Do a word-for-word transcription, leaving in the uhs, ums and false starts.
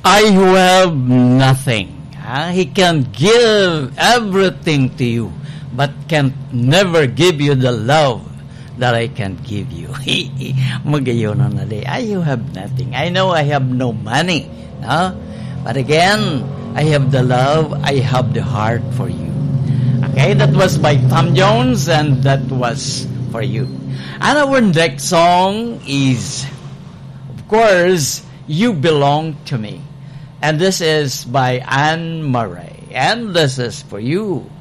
I who have nothing. Uh, he can give everything to you, but can never give you the love that I can give you. Magayon na nali. I who have nothing. I know I have no money. No? But again, I have the love. I have the heart for you. Okay, that was by Tom Jones, and that was for you. And our next song is, of course, You Belong to Me. And this is by Anne Murray. And this is for you.